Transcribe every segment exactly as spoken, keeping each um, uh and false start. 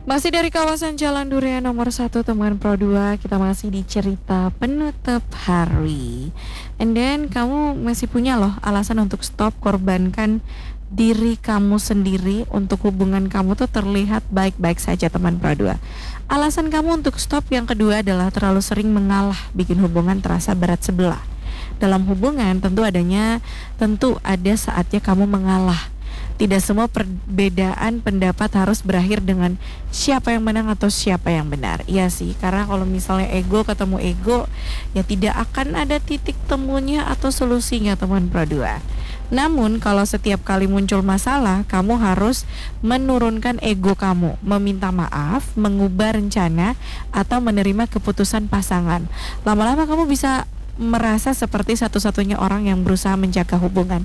Masih dari kawasan Jalan Durian nomor satu teman Pro dua, kita masih di cerita penutup hari. And then kamu masih punya loh alasan untuk stop, korbankan diri kamu sendiri untuk hubungan kamu tuh terlihat baik-baik saja teman Pro dua. Alasan kamu untuk stop yang kedua adalah terlalu sering mengalah, bikin hubungan terasa berat sebelah. Dalam hubungan tentu adanya tentu ada saatnya kamu mengalah. Tidak semua perbedaan pendapat harus berakhir dengan siapa yang menang atau siapa yang benar. Iya sih, karena kalau misalnya ego ketemu ego, ya tidak akan ada titik temunya atau solusinya teman Pro dua. Namun kalau setiap kali muncul masalah, kamu harus menurunkan ego kamu, meminta maaf, mengubah rencana, atau menerima keputusan pasangan. Lama-lama kamu bisa merasa seperti satu-satunya orang yang berusaha menjaga hubungan.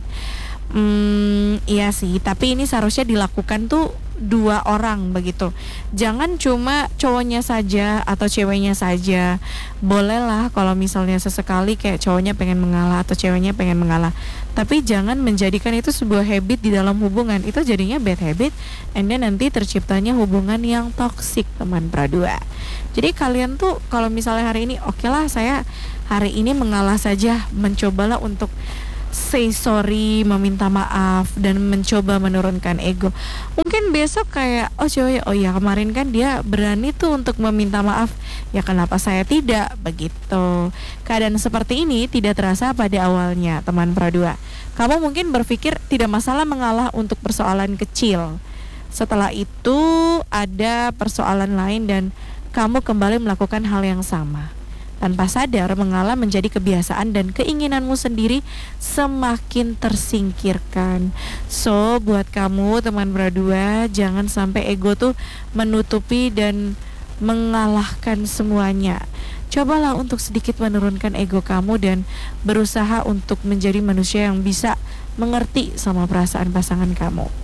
Hmm, iya sih, tapi ini seharusnya dilakukan tuh dua orang begitu. Jangan cuma cowoknya saja atau ceweknya saja. Bolehlah kalau misalnya sesekali kayak cowoknya pengen mengalah atau ceweknya pengen mengalah. Tapi jangan menjadikan itu sebuah habit di dalam hubungan. Itu jadinya bad habit, and then nanti terciptanya hubungan yang toksik teman Pro dua. Jadi kalian tuh kalau misalnya hari ini oke lah saya hari ini mengalah saja, mencobalah untuk say sorry, meminta maaf, dan mencoba menurunkan ego. Mungkin besok kayak, oh cewek, oh ya kemarin kan dia berani tuh untuk meminta maaf, ya kenapa saya tidak, begitu. Keadaan seperti ini tidak terasa pada awalnya teman Pro dua. Kamu mungkin berpikir tidak masalah mengalah untuk persoalan kecil. Setelah itu ada persoalan lain dan kamu kembali melakukan hal yang sama. Tanpa sadar mengalah menjadi kebiasaan dan keinginanmu sendiri semakin tersingkirkan. So buat kamu teman Pro dua, jangan sampai ego tuh menutupi dan mengalahkan semuanya. Cobalah untuk sedikit menurunkan ego kamu dan berusaha untuk menjadi manusia yang bisa mengerti sama perasaan pasangan kamu.